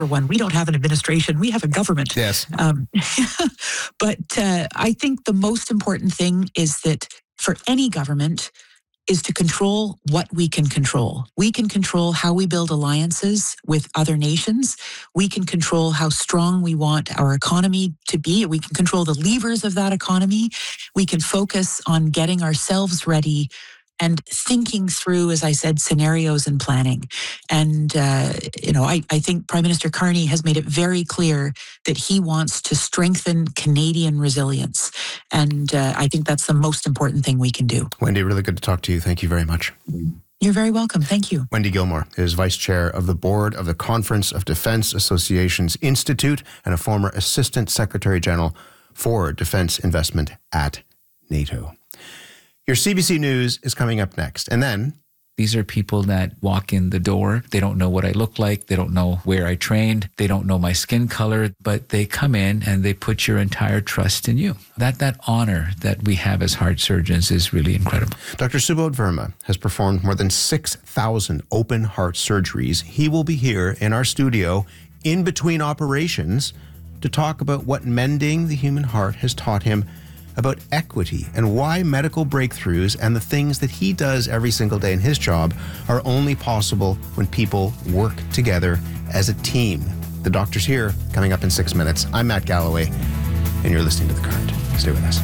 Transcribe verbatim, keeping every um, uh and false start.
one. We don't have an administration. We have a government. Yes. Um, but uh, I think the most important thing is that for any government is to control what we can control. We can control how we build alliances with other nations. We can control how strong we want our economy to be. We can control the levers of that economy. We can focus on getting ourselves ready and thinking through, as I said, scenarios and planning. And, uh, you know, I, I think Prime Minister Carney has made it very clear that he wants to strengthen Canadian resilience. And uh, I think that's the most important thing we can do. Wendy, really good to talk to you. Thank you very much. You're very welcome. Thank you. Wendy Gilmore is Vice Chair of the Board of the Conference of Defence Associations Institute and a former Assistant Secretary General for Defence Investment at NATO. Your C B C News is coming up next. And then... These are people that walk in the door. They don't know what I look like. They don't know where I trained. They don't know my skin color, but they come in and they put your entire trust in you. That that honor that we have as heart surgeons is really incredible. Doctor Subodh Verma has performed more than six thousand open heart surgeries. He will be here in our studio in between operations to talk about what mending the human heart has taught him about equity and why medical breakthroughs and the things that he does every single day in his job are only possible when people work together as a team. The doctor's here, coming up in six minutes. I'm Matt Galloway, and you're listening to The Current. Stay with us.